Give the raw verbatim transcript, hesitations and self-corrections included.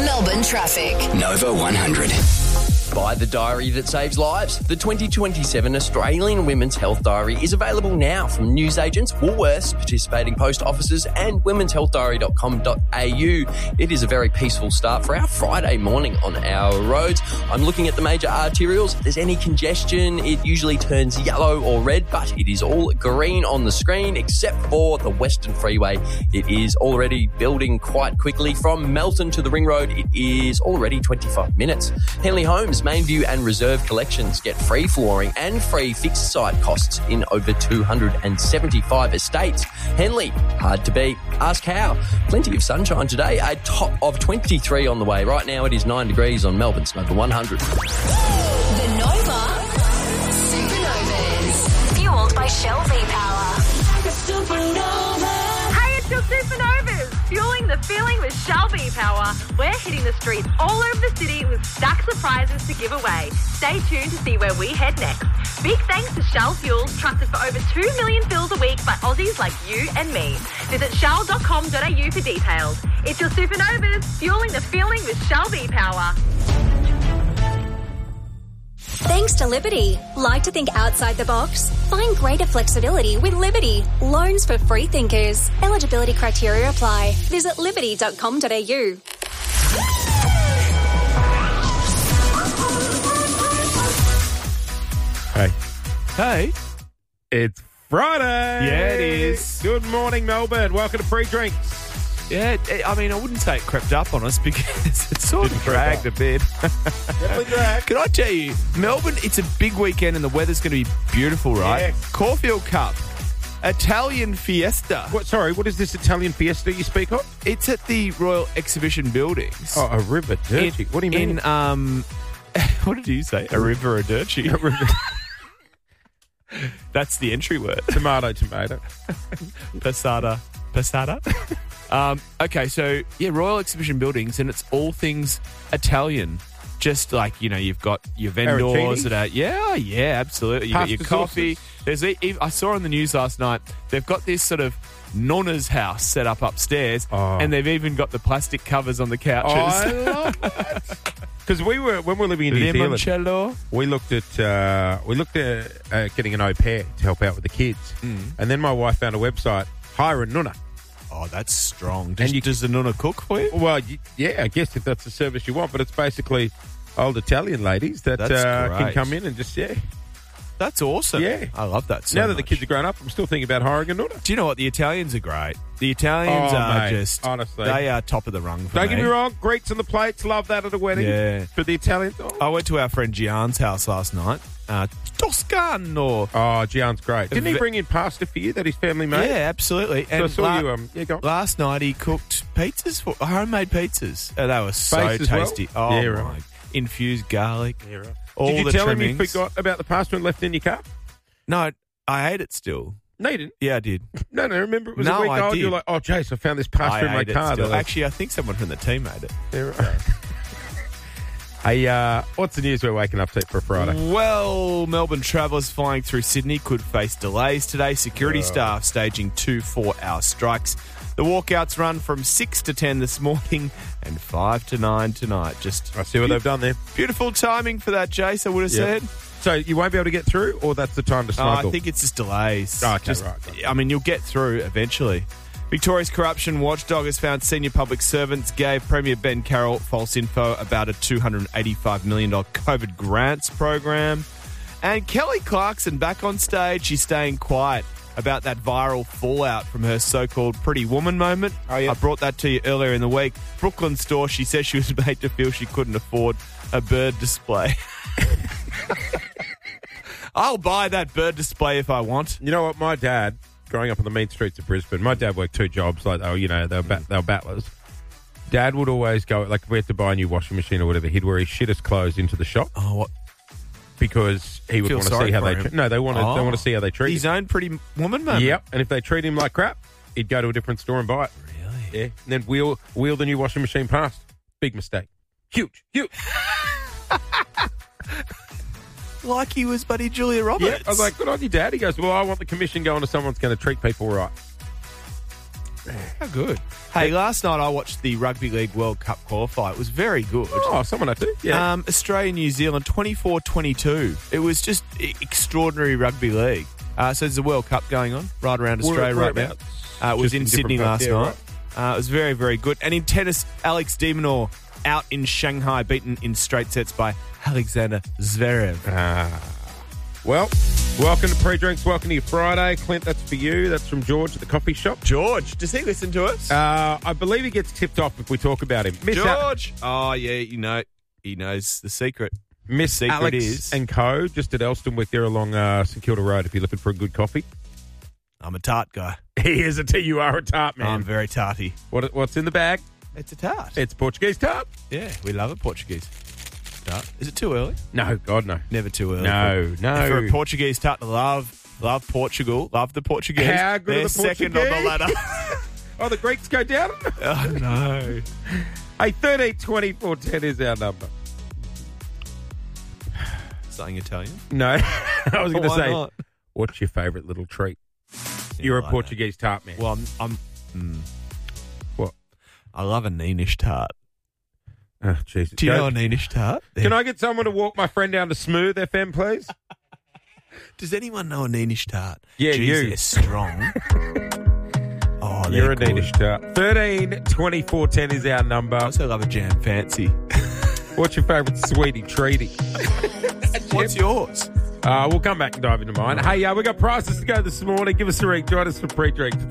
Melbourne traffic. Nova one hundred. Buy the diary that saves lives. The twenty twenty-seven Australian Women's Health Diary is available now from newsagents, Woolworths, participating post offices and womens health diary dot com dot a u. It is a very peaceful start for our Friday morning on our roads. I'm looking at the major arterials. If there's any congestion, it usually turns yellow or red, but it is all green on the screen except for the Western Freeway. It is already building quite quickly. From Melton to the Ring Road, it is already twenty-five minutes. Henley Homes, Mainview and Reserve collections get free flooring and free fixed site costs in over two hundred seventy-five estates. Henley, hard to beat. Ask how. Plenty of sunshine today, a top of twenty-three on the way. Right now it is nine degrees on Melbourne's Nova one hundred. The Nova Supernovas. Fueled by Shell V-Power. Supernova. Hey, it's your Supernovas. Fueling the feeling with Shell V-Power. We're hitting the streets all over the city with stacks of prizes to give away. Stay tuned to see where we head next. Big thanks to Shell Fuels, trusted for over two million fills a week by Aussies like you and me. Visit shell dot com dot a u for details. It's your Supernovas, fueling the feeling with Shell V-Power. Thanks to Liberty. Like to think outside the box? Find greater flexibility with Liberty. Loans for free thinkers. Eligibility criteria apply. Visit liberty dot com dot a u. Hey. Hey. It's Friday. Yeah, it is. Good morning, Melbourne. Welcome to Pre-Drinks. Yeah, it, I mean, I wouldn't say it crept up on us because it sort Didn't of dragged a bit. Definitely dragged. Can I tell you, Melbourne, it's a big weekend and the weather's going to be beautiful, right? Yeah. Caulfield Cup, Italian Fiesta. What? Sorry, what is this Italian fiesta you speak of? It's at the Royal Exhibition Buildings. Oh, a river dirty. In- What do you mean? In, um, what did you say? A river or dirty? A river. That's the entry word. Tomato, tomato. Passata. Passata? um, okay, so, yeah, Royal Exhibition Buildings, and it's all things Italian. Just like, you know, you've got your vendors Arancini? that are, yeah, yeah, absolutely. You've got your Pasta coffee. sauces? There's, a- I saw on the news last night, they've got this sort of nonna's house set up upstairs, Oh. and they've even got the plastic covers on the couches. I love that. Because we were when we were living in New Zealand, Limoncello. we looked at uh, we looked at uh, getting an au pair to help out with the kids, Mm. and then my wife found a website, hire a nunna. Oh, that's strong. Does, And you- does the nonna cook for you? Well, y- yeah, I guess if that's the service you want, but it's basically old Italian ladies that That's uh, can great. come in and just yeah. That's awesome. Yeah. I love that so now that the much. kids are grown up, I'm still thinking about hiring a nunna. Do you know what? The Italians are great. The Italians Oh, are mate, just, honestly. they are top of the rung for Don't me. get me wrong, greets on the plates, love that at a wedding. Yeah. For the Italians. Oh, I went to our friend Gian's house last night. Uh, Toscano. oh Gian's great. Didn't he Ve- bring in pasta for you that his family made? Yeah, absolutely. So I And saw la- you, um, yeah, go on. last night he cooked pizzas, for homemade pizzas. Oh, they were so Base as well? tasty. Oh, Yeah, my. right. Infused garlic. Yeah, right. All Did you the tell him trimmings. you forgot about the pasta and left it in your car? No, I ate it still. No, you didn't. Yeah, I did. No, no, remember it was No, a week I old. did. You're like, oh, Jace, I found this pasta I in my ate it car. still. That I- Actually, I think someone from the team made it. Yeah, right. Hey, uh, what's the news we're waking up to for Friday? Well, Melbourne travellers flying through Sydney could face delays today. Security staff staging two four-hour strikes. The walkouts run from six to ten this morning and five to nine tonight. Just I see what they've done there. beautiful timing for that, Jace, I would have Yep. said. So you won't be able to get through, or that's the time to Oh, smuggle? I think it's just delays. Oh, okay, Just- right, right. I mean, you'll get through eventually. Victoria's corruption watchdog has found senior public servants gave Premier Ben Carroll false info about a two hundred eighty-five million dollars COVID grants program. And Kelly Clarkson back on stage. She's staying quiet about that viral fallout from her so-called Pretty Woman moment. Oh, yeah. I brought that to you earlier in the week. Brooklyn store, she says she was made to feel she couldn't afford a bird display. I'll buy that bird display if I want. You know what? My dad, growing up on the mean streets of Brisbane, my dad worked two jobs. Like, oh, you know, they were, bat- they were battlers. Dad would always go, like, if we had to buy a new washing machine or whatever, he'd wear his shit his clothes into the shop Oh, what? because he would Feel want to sorry see how for they. him. Tre- no, they want to. They Oh. want to see how they treat His him. own Pretty Woman moment? Yep, and if they treat him like crap, he'd go to a different store and buy it. Really? Yeah, and then wheel wheel the new washing machine past. Big mistake. Huge, huge. Like he was buddy Julia Roberts. Yeah, I was like, good on you, Dad. He goes, well, I want the commission going to someone's going to treat people right. How good. Hey, last night I watched the Rugby League World Cup qualifier. It was very good. Oh, someone I do. Yeah. Um, Australia, New Zealand, twenty-four twenty-two. It was just e- extraordinary rugby league. Uh, so there's a World Cup going on right around Australia Where- right now. whereabouts? Uh, it was Just in in Sydney different last parts, yeah, night. Uh, it was very, very good. And in tennis, Alex de Minaur out in Shanghai, beaten in straight sets by Alexander Zverev. Ah. Well, welcome to Pre-Drinks. Welcome to your Friday. Clint, that's for you. That's from George at the coffee shop. George, does he listen to us? Uh, I believe he gets tipped off if we talk about him. Miss George! Oh, yeah, you know, he knows the secret. A- Miss secret Alex is- and Co. just at Elstonwick there along uh, St Kilda Road if you're looking for a good coffee. I'm a tart guy. He is a T. You are a tart, man. I'm very tarty. What, what's in the bag? It's a tart. It's Portuguese tart. Yeah, we love it, Portuguese tart. Is it too early? No, God, no. Never too early. No, no. For a Portuguese tart to love, love Portugal, love the Portuguese. How good are They're the second on the Portuguese? ladder. Oh, the Greeks go down? Oh, no. Hey, thirteen twenty-four ten is our number. Something Italian? No, I was going to Why say, not? what's your favourite little treat? You're a like Portuguese tart man. Well, I'm... I'm mm, What? I love a Neenish tart. Oh, Jesus. Do you Go- know a Neenish tart? Can I get someone to walk my friend down to Smooth F M, please? Does anyone know a Neenish tart? Yeah, Jeez, you. They're strong. Oh, they're You're a good. Danish tart. thirteen twenty-four ten is our number. I also love a jam fancy. What's your favourite sweetie treaty? What's yours? Uh, we'll come back and dive into mine. Hey, uh, we got prizes to go this morning. Give us a ring. Join us for pre-drinks.